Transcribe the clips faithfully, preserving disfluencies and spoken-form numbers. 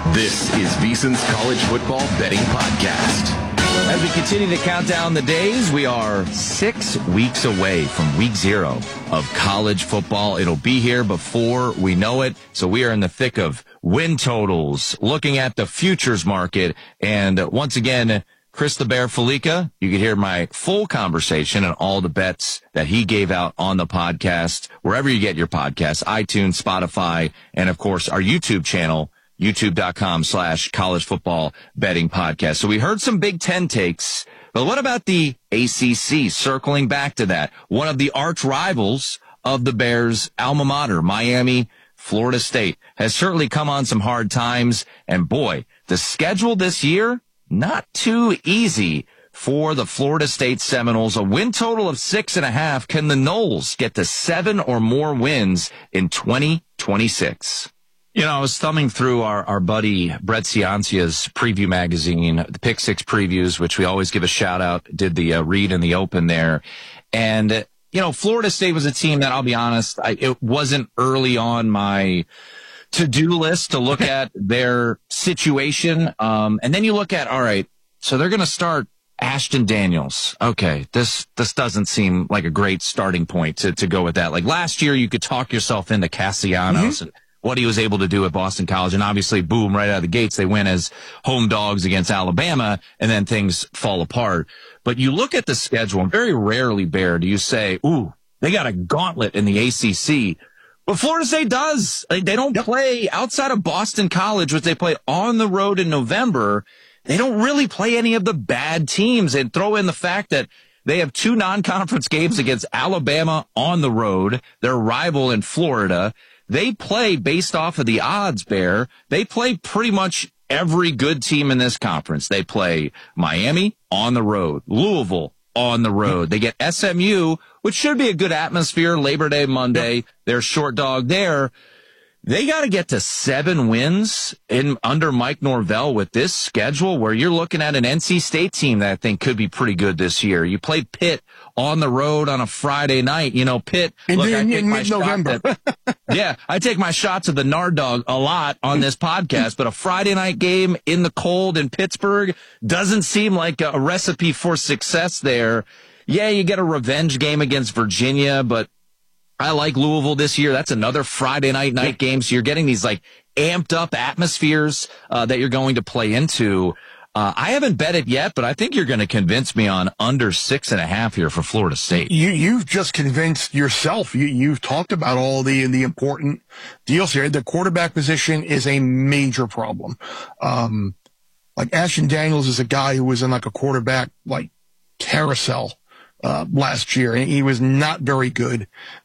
This is VSiN's College Football Betting Podcast. As we continue to count down the days, we are six weeks away from week zero of college football. It'll be here before we know it. So we are in the thick of win totals, looking at the futures market. And once again, Chris the Bear Felica, you can hear my full conversation and all the bets that he gave out on the podcast, wherever you get your podcasts, iTunes, Spotify, and of course our YouTube channel, youtube.com slash college football betting podcast. So we heard some Big Ten takes, but what about the A C C? Circling back to that, one of the arch rivals of the Bears' alma mater, Miami, Florida State, has certainly come on some hard times. And boy, the schedule this year, not too easy for the Florida State Seminoles. A win total of six and a half. Can the Noles get to seven or more wins in twenty twenty-six? You know, I was thumbing through our, our buddy Brett Ciancia's preview magazine, the Pick Six Previews, which we always give a shout out, did the uh, read in the open there. And, uh, you know, Florida State was a team that, I'll be honest, I, it wasn't early on my to-do list to look at their situation. Um, and then you look at, all right, so they're going to start Ashton Daniels. Okay, this this doesn't seem like a great starting point to, to go with that. Like last year, you could talk yourself into Castellanos mm-hmm. and what he was able to do at Boston College. And obviously, boom, right out of the gates, they win as home dogs against Alabama, and then things fall apart. But you look at the schedule, and very rarely, Bear, do you say, ooh, they got a gauntlet in the A C C. But Florida State does. They don't play outside of Boston College, which they play on the road in November. They don't really play any of the bad teams. And throw in the fact that they have two non-conference games against Alabama on the road, their rival in Florida. They play based off of the odds, Bear. They play pretty much every good team in this conference. They play Miami on the road, Louisville on the road. They get S M U, which should be a good atmosphere, Labor Day Monday. They're short dog there. They got to get to seven wins in under Mike Norvell with this schedule, where you're looking at an N C State team that I think could be pretty good this year. You play Pitt on the road on a Friday night. You know, Pitt, and look, in, I take in my mid-November. shot at, yeah, I take my shots of the Nard Dog a lot on this podcast, but a Friday night game in the cold in Pittsburgh doesn't seem like a recipe for success there. Yeah, you get a revenge game against Virginia, but I like Louisville this year. That's another Friday night night game. So you're getting these like amped up atmospheres uh, that you're going to play into. Uh, I haven't bet it yet, but I think you're going to convince me on under six and a half here for Florida State. You, you've just convinced yourself. You, you've talked about all the, the important deals here. The quarterback position is a major problem. Um, like Ashton Daniels is a guy who was in like a quarterback like carousel Uh, last year, and he was not very good.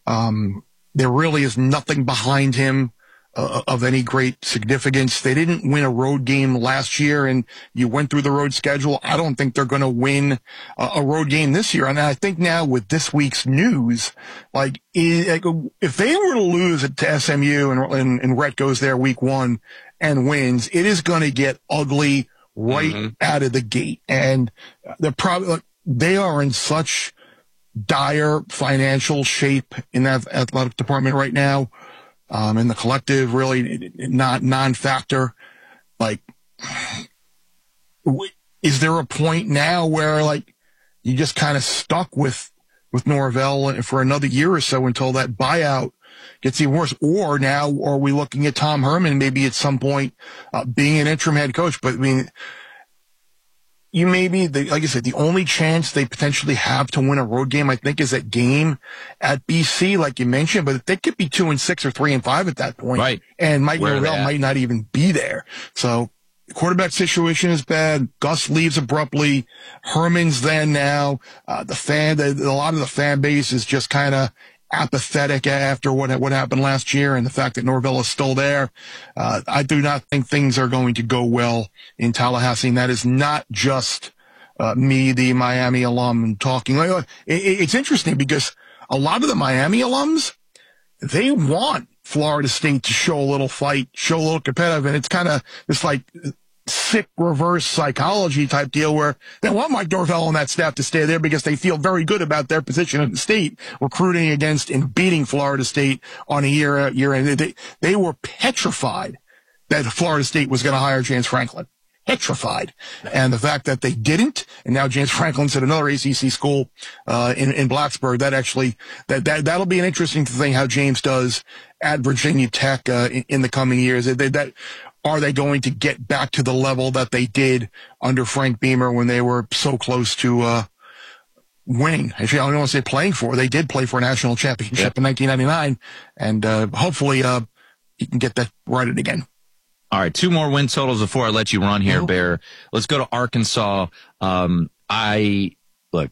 Um, there really is nothing behind him uh, of any great significance. They didn't win a road game last year, and you went through the road schedule. I don't think they're going to win a, a road game this year. And I think now with this week's news, like, like if they were to lose to S M U and, and, and Rhett goes there week one and wins, it is going to get ugly right mm-hmm. out of the gate. And they're probably, like, they are in such dire financial shape in that athletic department right now. Um, and the collective really not non-factor. Like, is there a point now where like you just kind of stuck with, with Norvell for another year or so until that buyout gets even worse? Or now are we looking at Tom Herman maybe at some point uh, being an interim head coach? But I mean, you may be, the, like I said, the only chance they potentially have to win a road game, I think, is that game at B C, like you mentioned. But they could be two and six or three and five at that point. Right. And Mike Norvell might not even be there. So the quarterback situation is bad. Gus leaves abruptly. Herman's there now. Uh, the fan, the, a lot of the fan base is just kind of apathetic after what what happened last year, and the fact that Norvell is still there. Uh, I do not think things are going to go well in Tallahassee. And that is not just uh, me, the Miami alum, talking. It, it's interesting because a lot of the Miami alums, they want Florida State to show a little fight, show a little competitive, and it's kind of this like sick reverse psychology type deal where they want Mike Norvell and that staff to stay there because they feel very good about their position in the state, recruiting against and beating Florida State on a year year end. They, they were petrified that Florida State was going to hire James Franklin. Petrified. And the fact that they didn't, and now James Franklin's at another A C C school, uh, in, in Blacksburg, that actually, that, that, that'll be an interesting thing how James does at Virginia Tech, uh, in, in the coming years. They, that, are they going to get back to the level that they did under Frank Beamer when they were so close to, uh, winning? Actually, I don't want to say playing for, they did play for a national championship yep. in nineteen ninety-nine. And, uh, hopefully, uh, he can get that righted again. All right, two more win totals before I let you run here, Bear. Let's go to Arkansas. Um, I look,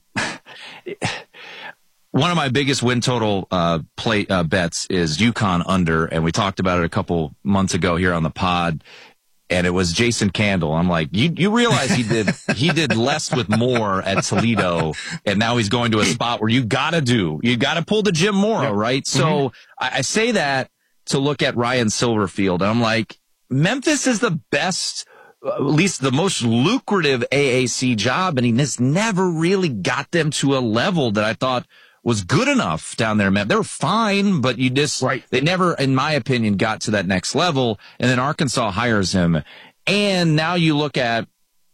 one of my biggest win total uh, play uh, bets is UConn under, and we talked about it a couple months ago here on the pod. And it was Jason Candle. I'm like, you you realize he did he did less with more at Toledo, and now he's going to a spot where you gotta do you gotta pull the Jim Mora, yep. right? So mm-hmm. I, I say that to look at Ryan Silverfield, and I'm like, Memphis is the best, at least the most lucrative A A C job, and he just never really got them to a level that I thought was good enough down there. They were fine, but you just, right. they never, in my opinion, got to that next level. And then Arkansas hires him. And now you look at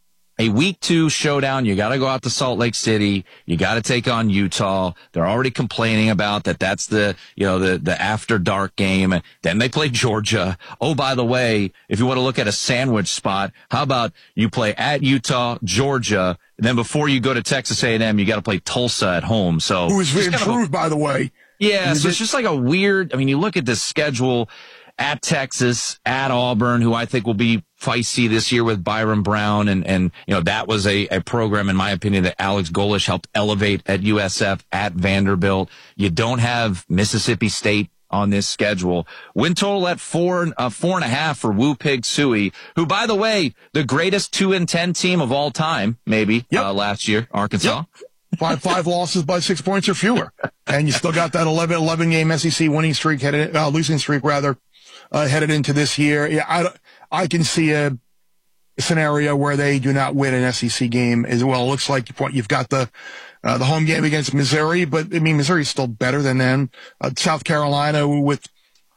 a week two showdown. You got to go out to Salt Lake City. You got to take on Utah. They're already complaining about that. That's the, you know, the, the after dark game. Then they play Georgia. Oh, by the way, if you want to look at a sandwich spot, how about you play at Utah, Georgia, and then before you go to Texas A and M, you got to play Tulsa at home. So who is improved, kind of a, by the way. Yeah. So it's just like a weird, I mean, you look at this schedule at Texas, at Auburn, who I think will be feisty this year with Byron Brown. And, and, you know, that was a, a program, in my opinion, that Alex Golesh helped elevate at U S F, at Vanderbilt. You don't have Mississippi State on this schedule. Win total at four, uh, four and a half for Woo Pig Sooie, who, by the way, the greatest two and ten team of all time, maybe, yep. uh, last year, Arkansas. Yep. Five, five losses by six points or fewer. And you still got that eleven, eleven game S E C winning streak headed, uh, losing streak rather. Uh, headed into this year. Yeah, I, I can see a scenario where they do not win an S E C game as well. It looks like you've got the, uh, the home game against Missouri, but I mean, Missouri's still better than them. Uh, South Carolina with,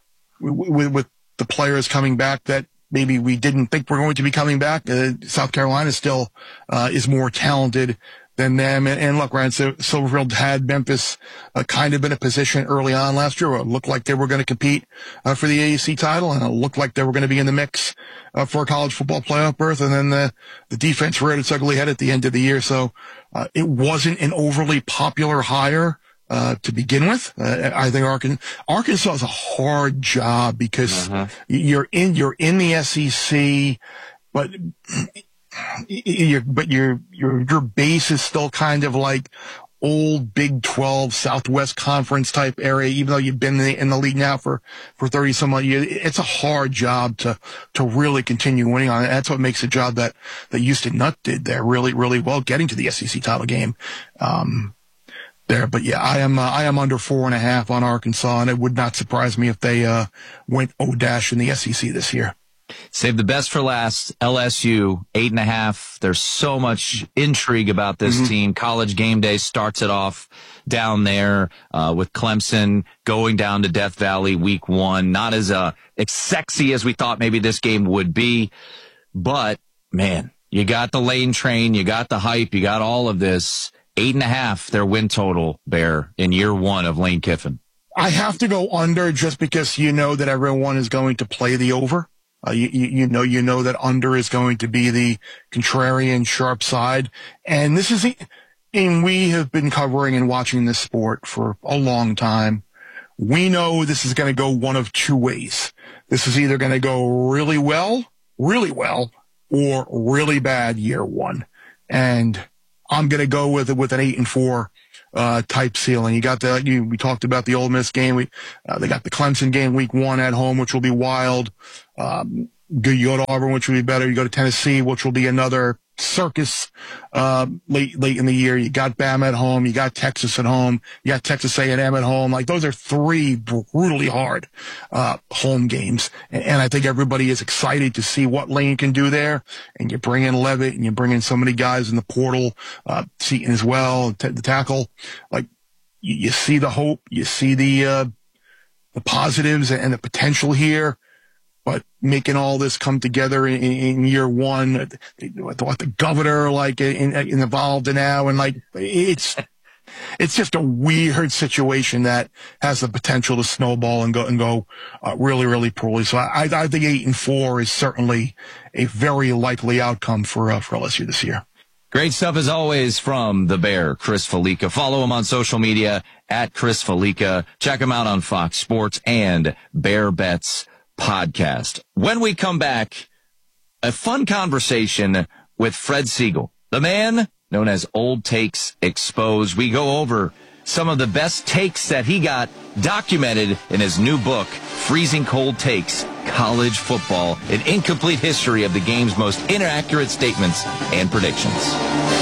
with, with the players coming back that maybe we didn't think were going to be coming back. Uh, South Carolina still, uh, is more talented than them. And, and look, Ryan Silverfield had Memphis uh, kind of in a position early on last year where it looked like they were going to compete uh, for the A A C title, and it looked like they were going to be in the mix uh, for a college football playoff berth. And then the, the defense reared its ugly head at the end of the year. So uh, it wasn't an overly popular hire uh, to begin with. Uh, I think Arkansas, Arkansas is a hard job because uh-huh. you're in you're in the S E C, but Your, but your, your, your base is still kind of like old Big twelve Southwest Conference type area, even though you've been in the, in the league now for, for thirty some odd years. It's a hard job to, to really continue winning on it. That's what makes the job that, that Houston Nutt did there really, really well, getting to the S E C title game, um, there. But yeah, I am, uh, I am under four and a half on Arkansas, and it would not surprise me if they, uh, went O-dash in the S E C this year. Save the best for last. L S U, eight and a half. There's so much intrigue about this mm-hmm. team. College Game Day starts it off down there uh, with Clemson going down to Death Valley week one. Not as uh, as sexy as we thought maybe this game would be. But, man, you got the Lane Train. You got the hype. You got all of this. Eight and a half, their win total, Bear, in year one of Lane Kiffin. I have to go under just because you know that everyone is going to play the over. Uh, you, you know, you know that under is going to be the contrarian sharp side. And this is, and we have been covering and watching this sport for a long time. We know this is going to go one of two ways. This is either going to go really well, really well, or really bad year one. And I'm going to go with it with an eight and four, uh, type ceiling. You got the, you, we talked about the Ole Miss game. We, uh, they got the Clemson game week one at home, which will be wild. Um, you go to Auburn, which will be better. You go to Tennessee, which will be another circus, uh, late, late in the year. You got Bama at home. You got Texas at home. You got Texas A and M at home. Like those are three brutally hard, uh, home games. And, and I think everybody is excited to see what Lane can do there. And you bring in Levitt and you bring in so many guys in the portal, uh, Seaton as well, t- the tackle. Like you, you see the hope, you see the, uh, the positives and the potential here. but making all this come together in, in year one, what the governor like in, in involved in now, and like it's it's just a weird situation that has the potential to snowball and go and go uh, really really poorly. So I, I think eight and four is certainly a very likely outcome for uh, for L S U this year. Great stuff as always from the Bear, Chris Fallica. Follow him on social media at Chris Fallica. Check him out on Fox Sports and Bear Bets Podcast. When we come back, a fun conversation with Fred Siegel, the man known as Old Takes Exposed. We go over some of the best takes that he got documented in his new book, Freezing Cold Takes, College Football, an incomplete history of the game's most inaccurate statements and predictions.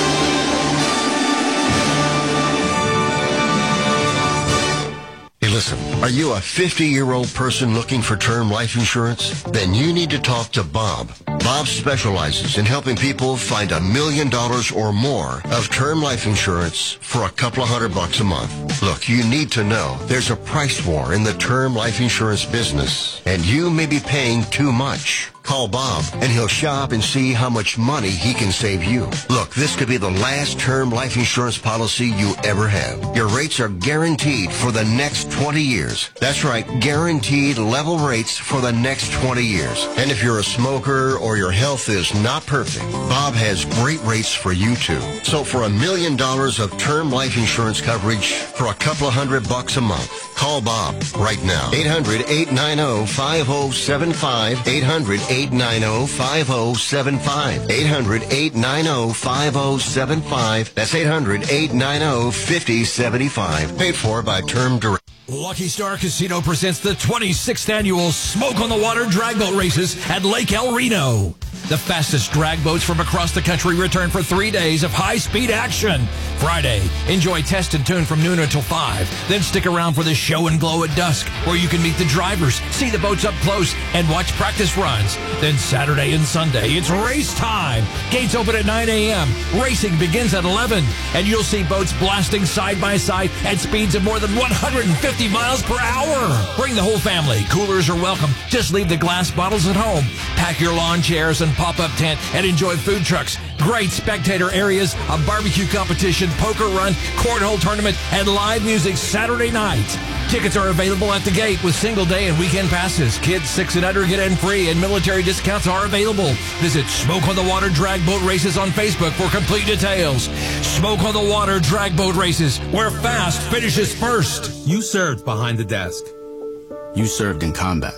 Hey, listen, are you a fifty-year-old person looking for term life insurance? Then you need to talk to Bob. Bob specializes in helping people find a million dollars or more of term life insurance for a couple of hundred bucks a month. Look, you need to know there's a price war in the term life insurance business, and you may be paying too much. Call Bob, and he'll shop and see how much money he can save you. Look, this could be the last term life insurance policy you ever have. Your rates are guaranteed for the next twenty years. That's right, guaranteed level rates for the next twenty years. And if you're a smoker or your health is not perfect, Bob has great rates for you too. So for a million dollars of term life insurance coverage for a couple of hundred bucks a month, call Bob right now. eight hundred, eight nine zero, five zero seven five. eight hundred, eight nine zero, five zero seven five. eight hundred, eight nine zero, five zero seven five. That's eight hundred, eight nine zero, five zero seven five. Paid for by Term Direct. Lucky Star Casino presents the twenty-sixth annual Smoke on the Water drag boat races at Lake El Reno. The fastest drag boats from across the country return for three days of high-speed action. Friday, enjoy Test and Tune from noon until five. Then stick around for the Show and Glow at dusk, where you can meet the drivers, see the boats up close, and watch practice runs. Then Saturday and Sunday, it's race time. Gates open at nine a.m. Racing begins at eleven, and you'll see boats blasting side by side at speeds of more than one hundred fifty miles per hour. Bring the whole family. Coolers are welcome. Just leave the glass bottles at home. Pack your lawn chairs and pop-up tent and enjoy food trucks, great spectator areas, a barbecue competition, poker run, cornhole tournament, and live music Saturday night. Tickets are available at the gate with single day and weekend passes. Kids six and under get in free, and military discounts are available. Visit Smoke on the Water Drag Boat Races on Facebook for complete details. Smoke on the Water Drag Boat Races, where fast finishes first. You served behind the desk. You served in combat.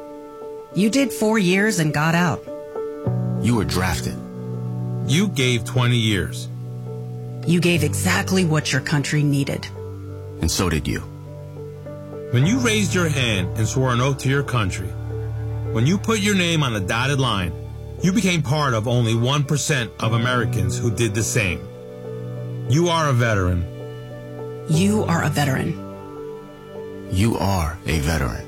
You did four years and got out. You were drafted. You gave twenty years. You gave exactly what your country needed. And so did you. When you raised your hand and swore an oath to your country, when you put your name on the dotted line, you became part of only one percent of Americans who did the same. You are a veteran. You are a veteran. You are a veteran.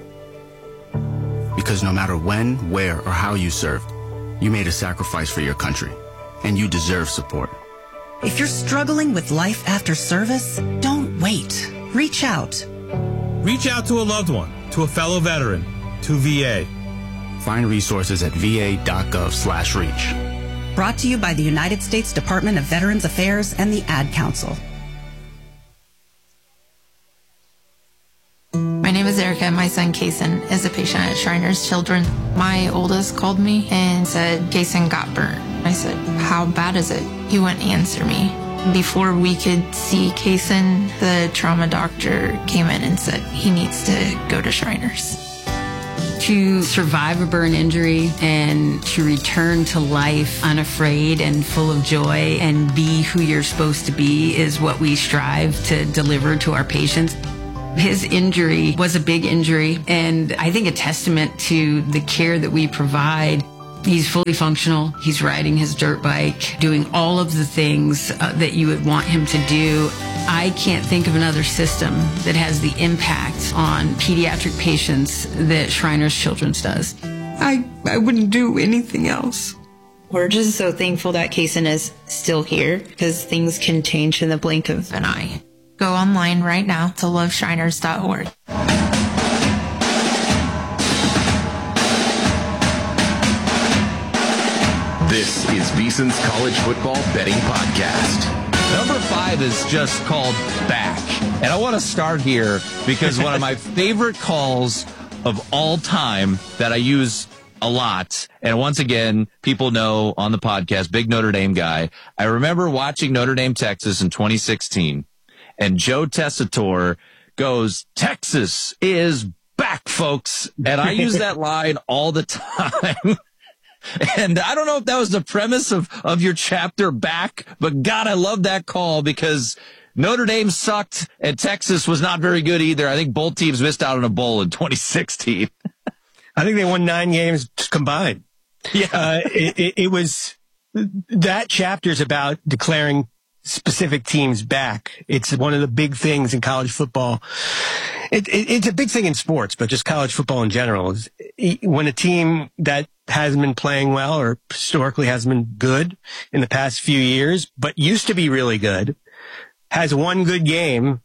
Because no matter when, where, or how you served, you made a sacrifice for your country, and you deserve support. If you're struggling with life after service, don't wait. Reach out. Reach out to a loved one, to a fellow veteran, to V A. Find resources at va.gov slash reach. Brought to you by the United States Department of Veterans Affairs and the Ad Council. My name is Erica. My son, Kason, is a patient at Shriners Children. My oldest called me and said, Kason got burnt. I said, how bad is it? He wouldn't answer me. Before we could see Kason, the trauma doctor came in and said he needs to go to Shriners. To survive a burn injury and to return to life unafraid and full of joy and be who you're supposed to be is what we strive to deliver to our patients. His injury was a big injury, and I think a testament to the care that we provide. He's fully functional. He's riding his dirt bike, doing all of the things uh, that you would want him to do. I can't think of another system that has the impact on pediatric patients that Shriners Children's does. I, I wouldn't do anything else. We're just so thankful that Kason is still here, because things can change in the blink of an eye. Go online right now to love shriners dot org. This is VSiN's College Football Betting Podcast. Number five is just called back. And I want to start here because one of my favorite calls of all time that I use a lot, and once again, people know on the podcast, big Notre Dame guy. I remember watching Notre Dame, Texas in twenty sixteen, and Joe Tessitore goes, "Texas is back, folks." And I use that line all the time. And I don't know if that was the premise of, of your chapter back, but God, I love that call because Notre Dame sucked and Texas was not very good either. I think both teams missed out on a bowl in twenty sixteen. I think they won nine games combined. Yeah. Uh, it, it, it was, that chapter is about declaring specific teams back. It's one of the big things in college football. It, it, it's a big thing in sports, but just college football in general. Is when a team that hasn't been playing well or historically hasn't been good in the past few years, but used to be really good, has one good game,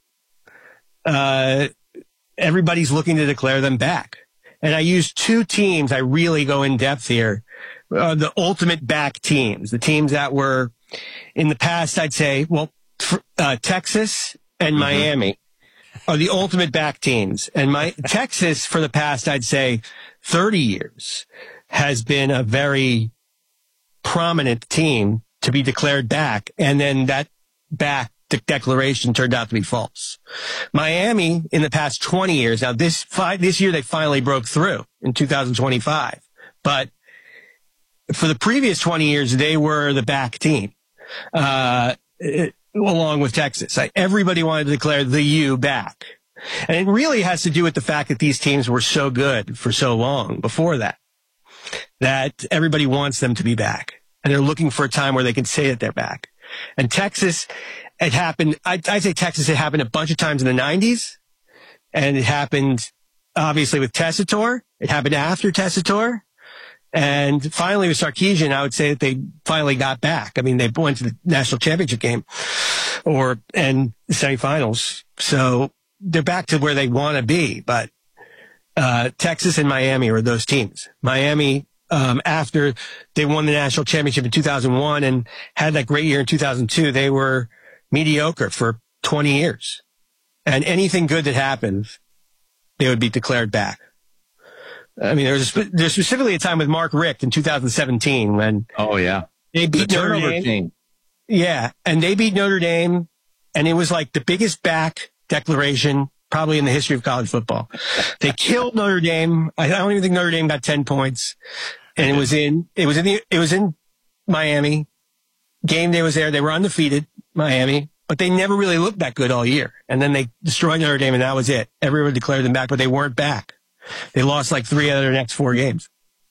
uh, everybody's looking to declare them back. And I use two teams. I really go in depth here. Uh, the ultimate back teams, the teams that were in the past, I'd say, well, uh, Texas and mm-hmm. Miami are the ultimate back teams. And my Texas for the past, I'd say thirty years has been a very prominent team to be declared back. And then that back de- declaration turned out to be false. Miami in the past twenty years. Now this five, this year they finally broke through in two thousand twenty-five, but for the previous twenty years, they were the back team, uh, it, along with Texas. Like, everybody wanted to declare the U back. And it really has to do with the fact that these teams were so good for so long before that, that everybody wants them to be back. And they're looking for a time where they can say that they're back. And Texas, it happened, I, I say Texas, it happened a bunch of times in the nineties. And it happened, obviously, with Tessitore. It happened after Tessitore. And finally with Sarkisian, I would say that they finally got back. I mean, they went to the national championship game or, and the semifinals. So they're back to where they want to be. But, uh, Texas and Miami are those teams. Miami, um, after they won the national championship in two thousand one and had that great year in two thousand two, they were mediocre for twenty years. And anything good that happened, they would be declared back. I mean, there was a, there's specifically a time with Mark Richt in two thousand seventeen when oh yeah they beat the Notre Dame. Team. Yeah, and they beat Notre Dame, and it was like the biggest back declaration probably in the history of college football. They killed Notre Dame. I don't even think Notre Dame got ten points, and it was in it was in the it was in Miami. Game day was there. They were undefeated, Miami, but they never really looked that good all year. And then they destroyed Notre Dame, and that was it. Everyone declared them back, but they weren't back. They lost like three out of their next four games.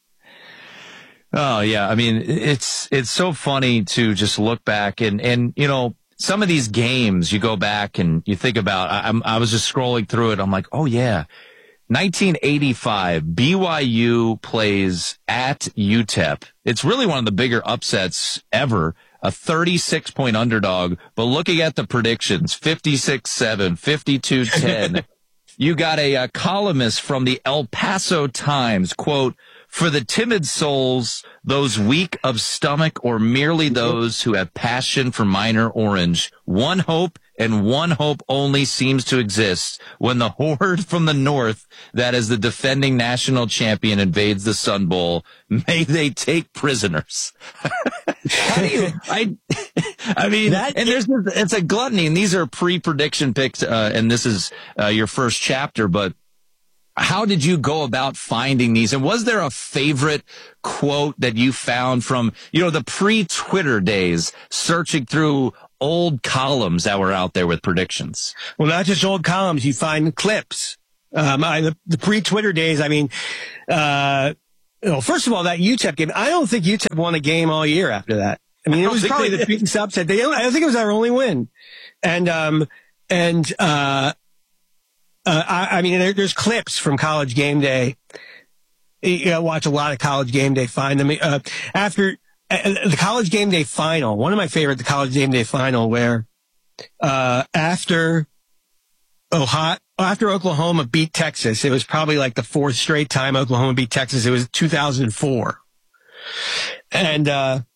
Oh yeah. I mean, it's, it's so funny to just look back and, and, you know, some of these games you go back and you think about, I, I'm, I was just scrolling through it. I'm like, oh yeah. nineteen eighty-five, B Y U plays at U T E P. It's really one of the bigger upsets ever. A thirty-six point underdog, but looking at the predictions, fifty-six seven, fifty-two ten. You got a, a columnist from the El Paso Times, quote, "For the timid souls, those weak of stomach, or merely those who have passion for minor orange, one hope and one hope only seems to exist when the horde from the north that is the defending national champion invades the Sun Bowl. May they take prisoners." How do you, I, I mean, that, and there's, it's a gluttony, and these are pre-prediction picks, uh, and this is, uh, your first chapter, but how did you go about finding these? And was there a favorite quote that you found from, you know, the pre-Twitter days, searching through old columns that were out there with predictions? Well, not just old columns, you find clips. Um, I, the, the pre-Twitter days, I mean, uh, well, first of all, that U T E P game, I don't think U T E P won a game all year after that. I mean, it was probably the biggest upset. They, I think it was our only win. And, um, and, uh, uh, I, I mean, there, there's clips from College Game Day. You know, watch a lot of College Game Day, find them. Uh, after uh, the College Game Day final, one of my favorite, the College Game Day final, where, uh, after Ohio, after Oklahoma beat Texas, it was probably like the fourth straight time Oklahoma beat Texas. It was two thousand four. And, uh,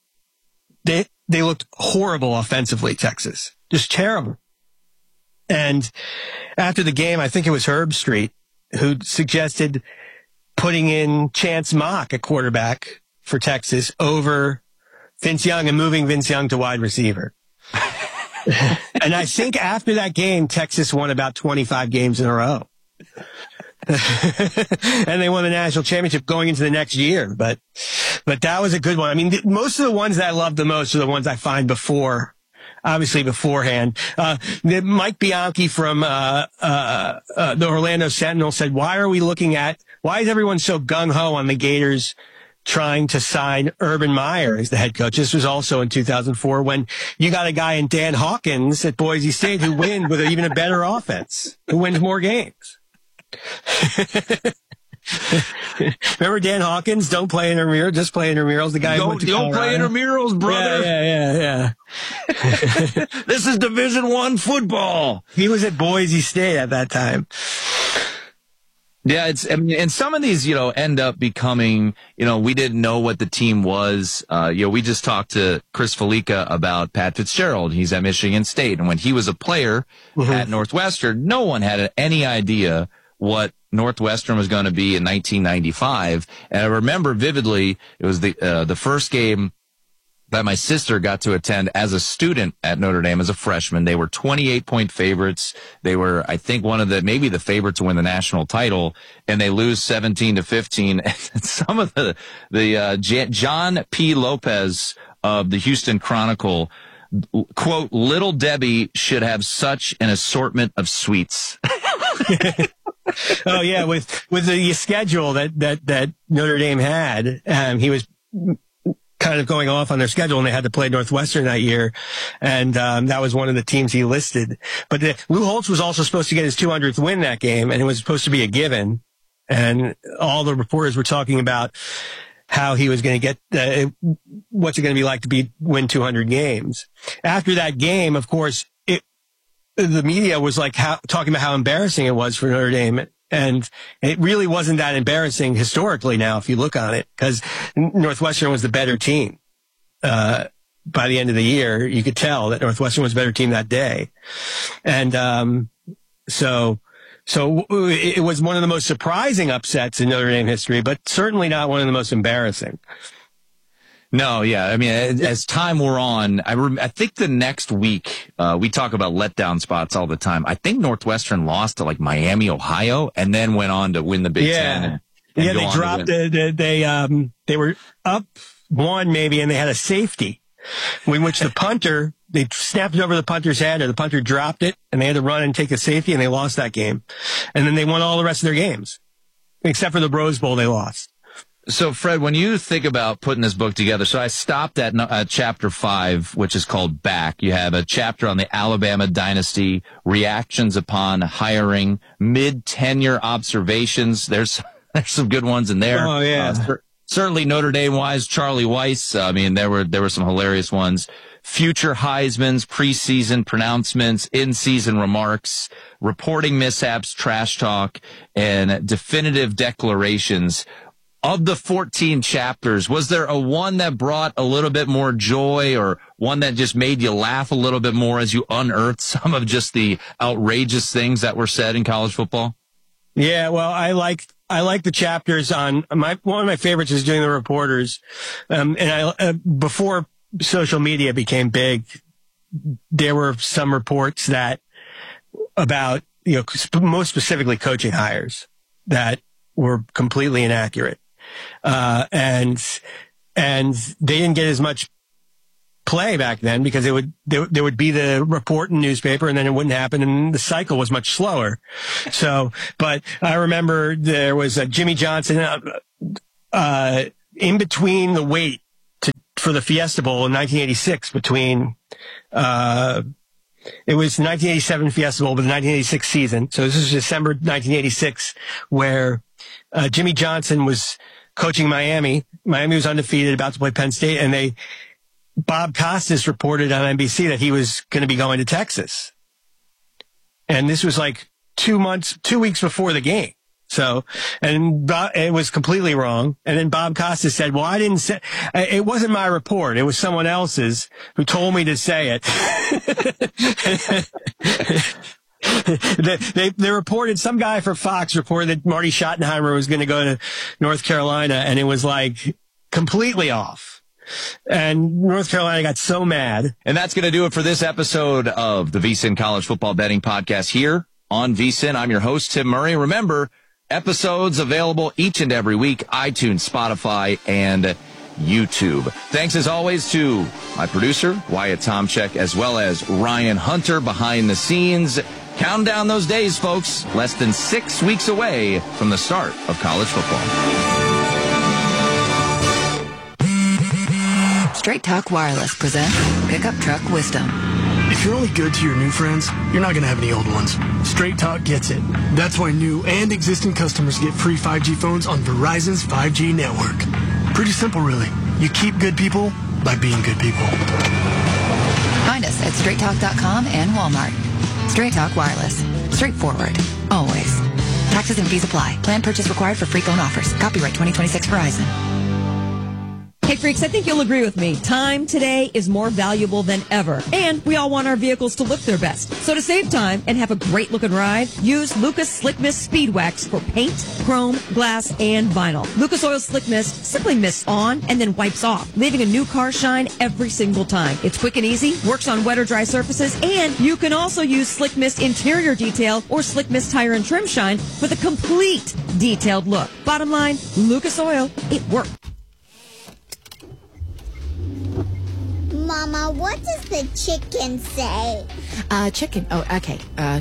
they, they looked horrible offensively, Texas. Just terrible. And after the game, I think it was Herb Street who suggested putting in Chance Mock at quarterback for Texas over Vince Young and moving Vince Young to wide receiver. And I think after that game, Texas won about twenty-five games in a row. And they won the national championship going into the next year. But, but that was a good one. I mean, th- most of the ones that I love the most are the ones I find before, obviously beforehand. Uh, Mike Bianchi from, uh, uh, uh, the Orlando Sentinel said, why are we looking at, why is everyone so gung-ho on the Gators trying to sign Urban Meyer as the head coach? This was also in two thousand four when you got a guy in Dan Hawkins at Boise State who wins with even a better offense, who wins more games. Remember Dan Hawkins? Don't play intramurals, just play intramurals. The guy don't, who went to don't play intramurals, brother. Yeah, yeah, yeah. yeah. This is Division One football. He was at Boise State at that time. Yeah, it's, I mean, and some of these, you know, end up becoming, you know, we didn't know what the team was. Uh, you know, we just talked to Chris Felica about Pat Fitzgerald. He's at Michigan State. And when he was a player mm-hmm. at Northwestern, no one had any idea what Northwestern was going to be in nineteen ninety-five. And I remember vividly, it was the, uh, the first game that my sister got to attend as a student at Notre Dame as a freshman. They were twenty-eight point favorites. They were, I think, one of the, maybe the favorite to win the national title, and they lose seventeen to fifteen. And some of the, the, uh, J- John P. Lopez of the Houston Chronicle, quote, Little Debbie should have such an assortment of sweets. Oh yeah. With, with the schedule that, that, that Notre Dame had, um, he was kind of going off on their schedule, and they had to play Northwestern that year. And, um, that was one of the teams he listed. But the, Lou Holtz was also supposed to get his two hundredth win that game, and it was supposed to be a given. And all the reporters were talking about how he was going to get, uh, what's it going to be like to be, win two hundred games. After that game, of course, it, the media was like how, talking about how embarrassing it was for Notre Dame. And it really wasn't that embarrassing historically now, if you look on it, because Northwestern was the better team. Uh, by the end of the year, you could tell that Northwestern was a better team that day. And, um, so, so it was one of the most surprising upsets in Notre Dame history, but certainly not one of the most embarrassing. No, yeah. I mean, as time wore on, I, rem- I think the next week, uh, we talk about letdown spots all the time. I think Northwestern lost to like Miami, Ohio, and then went on to win the Big yeah. Ten. And, and yeah, they dropped, the, the, they, um, they were up one maybe, and they had a safety in which the punter, they snapped it over the punter's head, or the punter dropped it, and they had to run and take a safety, and they lost that game. And then they won all the rest of their games, except for the Rose Bowl they lost. So, Fred, when you think about putting this book together, so I stopped at uh, chapter five, which is called Back. You have a chapter on the Alabama dynasty, reactions upon hiring, mid-tenure observations. There's there's some good ones in there. Oh, yeah. Uh, certainly Notre Dame-wise, Charlie Weiss. I mean, there were there were some hilarious ones. Future Heisman's, preseason pronouncements, in-season remarks, reporting mishaps, trash talk, and definitive declarations. Of the fourteen chapters, was there a one that brought a little bit more joy, or one that just made you laugh a little bit more as you unearthed some of just the outrageous things that were said in college football? Yeah, well, I like I like the chapters on my one of my favorites is doing the reporters. Um, and I uh, before social media became big, there were some reports that about, you know, sp- most specifically coaching hires that were completely inaccurate. Uh, and, and they didn't get as much play back then because it would, there, there would be the report in the newspaper, and then it wouldn't happen, and the cycle was much slower. So, but I remember there was a Jimmy Johnson, uh, uh, in between the wait to, for the Fiesta Bowl in nineteen eighty-six between, uh, it was nineteen eighty-seven Fiesta Bowl, but the nineteen eighty-six season. So this is December nineteen eighty-six, where uh, Jimmy Johnson was coaching Miami. Miami was undefeated, about to play Penn State, and they Bob Costas reported on N B C that he was going to be going to Texas. And this was like two months, two weeks before the game. So, and Bob, it was completely wrong. And then Bob Costas said, well, I didn't say, it wasn't my report. It was someone else's who told me to say it. they, they, they reported, some guy for Fox reported that Marty Schottenheimer was going to go to North Carolina, and it was like completely off. And North Carolina got so mad. And that's going to do it for this episode of the VSiN College Football Betting Podcast here on VSiN. I'm your host, Tim Murray. Remember, episodes available each and every week, iTunes, Spotify, and YouTube. Thanks as always to my producer, Wyatt Tomchek, as well as Ryan Hunter behind the scenes. Count down those days, folks. Less than six weeks away from the start of college football. Straight Talk Wireless presents Pickup Truck Wisdom. If you're only good to your new friends, you're not going to have any old ones. Straight Talk gets it. That's why new and existing customers get free five G phones on Verizon's five G network. Pretty simple, really. You keep good people by being good people. Find us at straight talk dot com and Walmart. Straight Talk Wireless. Straightforward. Always. Taxes and fees apply. Plan purchase required for free phone offers. Copyright twenty twenty-six Verizon. Hey, freaks, I think you'll agree with me. Time today is more valuable than ever. And we all want our vehicles to look their best. So to save time and have a great-looking ride, use Lucas Slick Mist Speed Wax for paint, chrome, glass, and vinyl. Lucas Oil Slick Mist simply mists on and then wipes off, leaving a new car shine every single time. It's quick and easy, works on wet or dry surfaces, and you can also use Slick Mist Interior Detail or Slick Mist Tire and Trim Shine for the complete detailed look. Bottom line, Lucas Oil, it works. Mama, what does the chicken say? Uh, chicken. Oh, okay. Uh.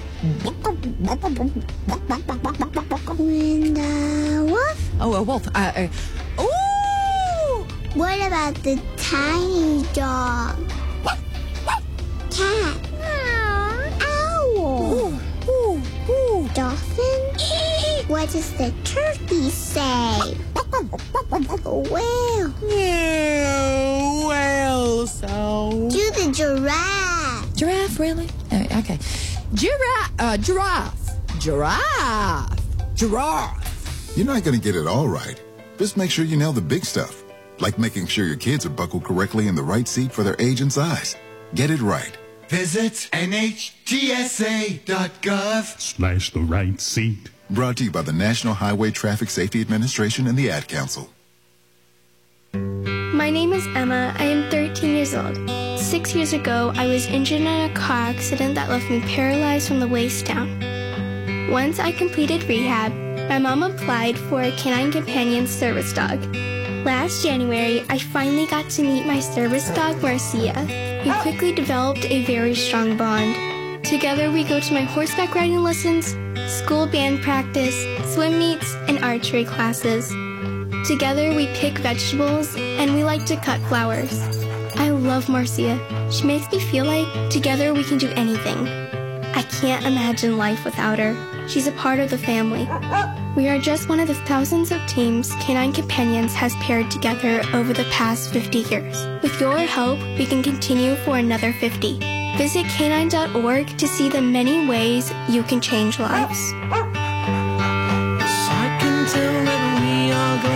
And the wolf? Oh, a wolf. Uh, uh. Ooh! What about the tiny dog? Cat? Owl? Ooh, ooh, ooh. Dolphin? What does the turkey say? Whale? Yeah, whale sound. Do the giraffe. Giraffe, really? Oh, okay. Giraffe. Uh, giraffe. Giraffe. Giraffe. You're not going to get it all right. Just make sure you nail the big stuff, like making sure your kids are buckled correctly in the right seat for their age and size. Get it right. Visit N H T S A dot gov slash the right seat. Brought to you by the National Highway Traffic Safety Administration and the Ad Council. My name is Emma. I am thirteen years old. Six years ago, I was injured in a car accident that left me paralyzed from the waist down. Once I completed rehab, my mom applied for a Canine Companion service dog. Last January, I finally got to meet my service dog, Marcia. We quickly developed a very strong bond. Together, we go to my horseback riding lessons, school band practice, swim meets, and archery classes. Together, we pick vegetables, and we like to cut flowers. I love Marcia. She makes me feel like together we can do anything. I can't imagine life without her. She's a part of the family. We are just one of the thousands of teams Canine Companions has paired together over the past fifty years. With your help, we can continue for another fifty. Visit canine dot org to see the many ways you can change lives. I can tell that we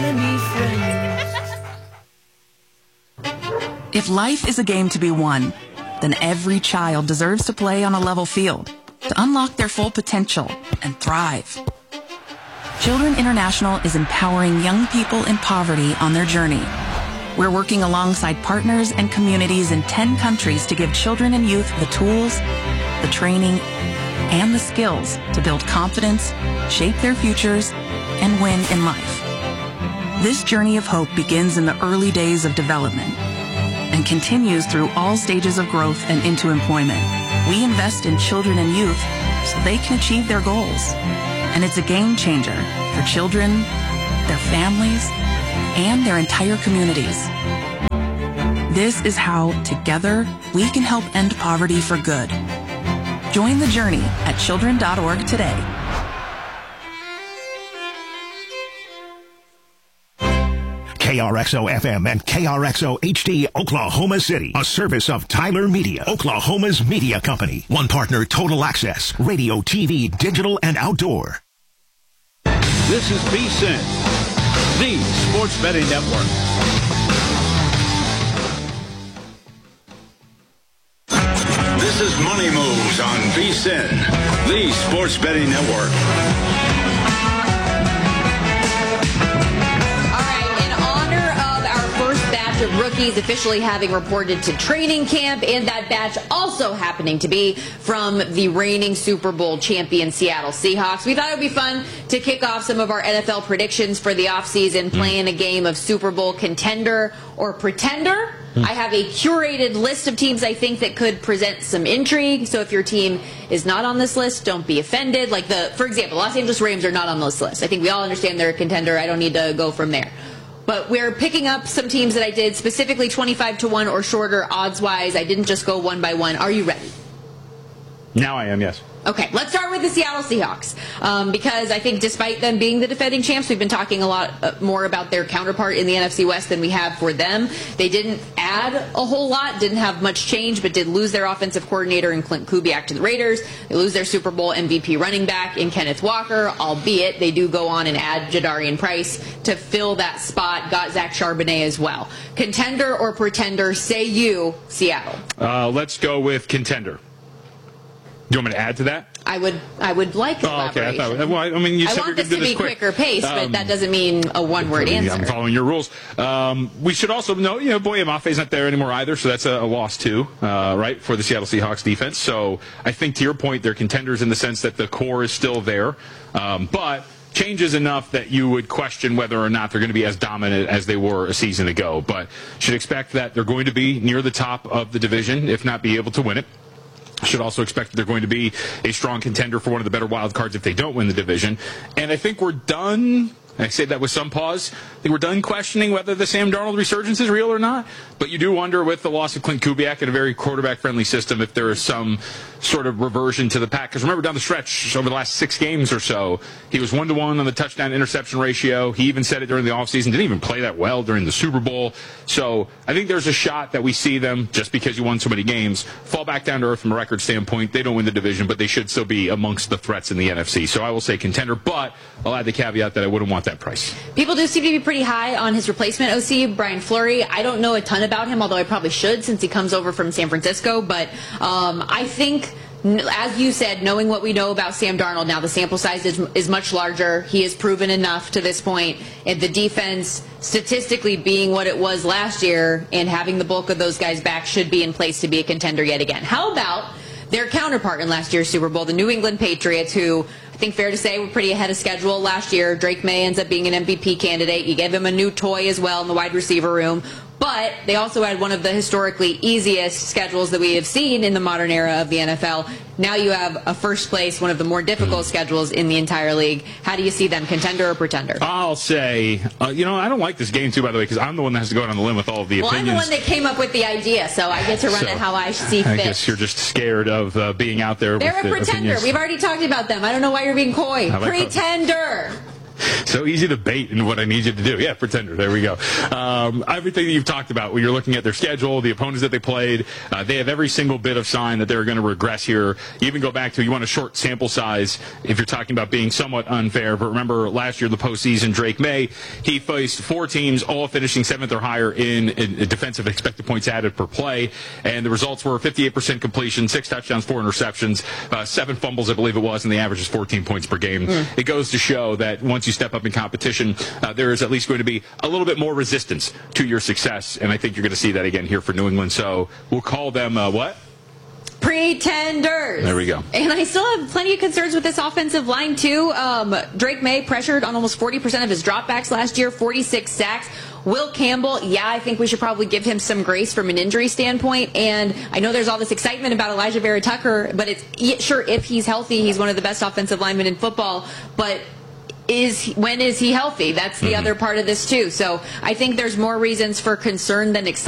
are gonna be friends. If life is a game to be won, then every child deserves to play on a level field to unlock their full potential and thrive. Children International is empowering young people in poverty on their journey. We're working alongside partners and communities in ten countries to give children and youth the tools, the training, and the skills to build confidence, shape their futures, and win in life. This journey of hope begins in the early days of development and continues through all stages of growth and into employment. We invest in children and youth so they can achieve their goals. And it's a game changer for children, their families, and their entire communities. This is how, together, we can help end poverty for good. Join the journey at children dot org today. K R X O F M and K R X O H D Oklahoma City, a service of Tyler Media, Oklahoma's media company. One partner, Total Access, radio, T V, digital, and outdoor. This is V S I N, the Sports Betting Network. This is Money Moves on V S I N, the Sports Betting Network. Of rookies officially having reported to training camp, and that batch also happening to be from the reigning Super Bowl champion Seattle Seahawks. We thought it would be fun to kick off some of our N F L predictions for the offseason, playing a game of Super Bowl contender or pretender. I have a curated list of teams I think that could present some intrigue. So if your team is not on this list, don't be offended. Like the, for example, Los Angeles Rams are not on this list. I think we all understand they're a contender. I don't need to go from there. But we're picking up some teams that I did specifically twenty-five to one or shorter odds-wise. I didn't just go one by one. Are you ready? Now I am, yes. Okay, let's start with the Seattle Seahawks, um, because I think despite them being the defending champs, we've been talking a lot uh, more about their counterpart in the N F C West than we have for them. They didn't add a whole lot, didn't have much change, but did lose their offensive coordinator in Clint Kubiak to the Raiders. They lose their Super Bowl M V P running back in Kenneth Walker, albeit they do go on and add Jadarian Price to fill that spot. Got Zach Charbonnet as well. Contender or pretender, say you, Seattle. Uh, let's go with contender. Do you want me to add to that? I would I would like Oh, okay. I, elaboration. thought, well, I mean, you I said want you're this going to do be quick. quicker pace, but Um, that doesn't mean a one-word answer. I'm following your rules. Um, we should also know, you know, Boye Mafe's not there anymore either, so that's a, a loss too, uh, right, for the Seattle Seahawks defense. So I think to your point, they're contenders in the sense that the core is still there, um, but changes enough that you would question whether or not they're going to be as dominant as they were a season ago. But should expect that they're going to be near the top of the division, if not be able to win it. Should also expect that they're going to be a strong contender for one of the better wild cards if they don't win the division. And I think we're done. I say that with some pause. I think we're done questioning whether the Sam Darnold resurgence is real or not. But you do wonder with the loss of Clint Kubiak in a very quarterback-friendly system if there is some sort of reversion to the pack. Because remember, down the stretch, over the last six games or so, he was one-to-one on the touchdown-interception ratio. He even said it during the offseason. Didn't even play that well during the Super Bowl. So I think there's a shot that we see them, just because you won so many games, fall back down to earth from a record standpoint. They don't win the division, but they should still be amongst the threats in the N F C. So I will say contender, but I'll add the caveat that I wouldn't want that price. People do seem to be pretty high on his replacement O C, Brian Fleury. I don't know a ton about him, although I probably should since he comes over from San Francisco. But um, I think, as you said, knowing what we know about Sam Darnold now, the sample size is, is much larger. He has proven enough to this point. And the defense, statistically being what it was last year and having the bulk of those guys back, should be in place to be a contender yet again. How about their counterpart in last year's Super Bowl, the New England Patriots, who I think fair to say were pretty ahead of schedule last year. Drake May ends up being an M V P candidate. You gave him a new toy as well in the wide receiver room. But they also had one of the historically easiest schedules that we have seen in the modern era of the N F L. Now you have a first place, one of the more difficult schedules in the entire league. How do you see them, contender or pretender? I'll say, uh, you know, I don't like this game, too, by the way, because I'm the one that has to go out on the limb with all of the well, opinions. I'm the one that came up with the idea, so I get to run So, it how I see I fit. guess you're just scared of uh, being out there They're with a the pretender. opinions. We've already talked about them. I don't know why you're being coy. How about- Pretender. So easy to bait in what I need you to do. Yeah, pretender. There we go. Um, everything that you've talked about, when you're looking at their schedule, the opponents that they played, uh, they have every single bit of sign that they're going to regress here. You even go back to, you want a short sample size if you're talking about being somewhat unfair. But remember, last year, the postseason, Drake May, he faced four teams, all finishing seventh or higher in, in defensive expected points added per play. And the results were fifty-eight percent completion, six touchdowns, four interceptions, uh, seven fumbles, I believe it was, and the average is fourteen points per game. Mm. It goes to show that once you step up in competition, uh, there is at least going to be a little bit more resistance to your success, and I think you're going to see that again here for New England. So we'll call them uh, what? Pretenders. There we go. And I still have plenty of concerns with this offensive line, too. Um, Drake May pressured on almost forty percent of his dropbacks last year, forty-six sacks. Will Campbell, yeah, I think we should probably give him some grace from an injury standpoint. And I know there's all this excitement about Elijah Vera Tucker, but it's yeah, sure, if he's healthy, he's one of the best offensive linemen in football. But is when is he healthy? That's the mm-hmm. other part of this, too. So I think there's more reasons for concern than excitement.